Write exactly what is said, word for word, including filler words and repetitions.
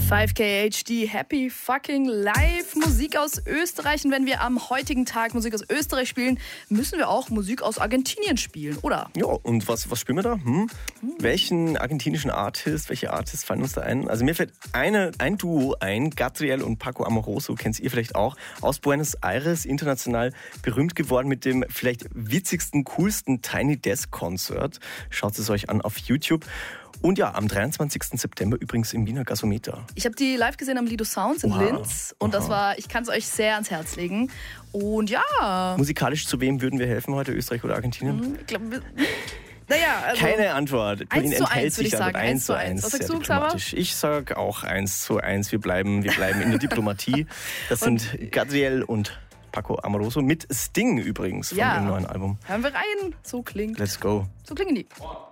fünf K H D, Happy Fucking Live, Musik aus Österreich. Und wenn wir am heutigen Tag Musik aus Österreich spielen, müssen wir auch Musik aus Argentinien spielen, oder? Ja, und was, was spielen wir da? Hm? Hm. Welchen argentinischen Artist, welche Artists fallen uns da ein? Also mir fällt eine, ein Duo ein, Gadriel und Paco Amoroso, kennt ihr vielleicht auch, aus Buenos Aires, international berühmt geworden mit dem vielleicht witzigsten, coolsten Tiny Desk Concert. Schaut es euch an auf YouTube. Und ja, am dreiundzwanzigsten September übrigens im Wiener Gasometer. Ich habe die live gesehen am Lido Sounds in Oha. Linz und Aha. das war, ich kann es euch sehr ans Herz legen. Und ja. Musikalisch zu wem würden wir helfen heute, Österreich oder Argentinien? Ich glaube, naja, also keine Antwort. eins zu eins würde ich sagen. eins zu eins. Was sagst du, Xaver? Ich sag auch eins zu eins. Wir bleiben, wir bleiben in der Diplomatie. Das sind Gadriel und Paco Amoroso mit Sting übrigens von ja. ihrem neuen Album. Hören wir rein. So klingt. Let's go. So klingen die.